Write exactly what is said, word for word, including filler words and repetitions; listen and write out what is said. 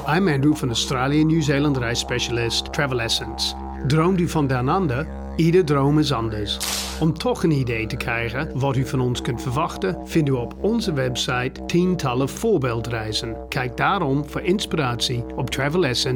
I'm Andrew van Australië en Nieuw-Zeeland reisspecialist Travel Essence. Droomt u van down under? Ieder droom is anders. Om toch een idee te krijgen wat u van ons kunt verwachten, vindt u op onze website tientallen voorbeeldreizen. Kijk daarom voor inspiratie op travel essence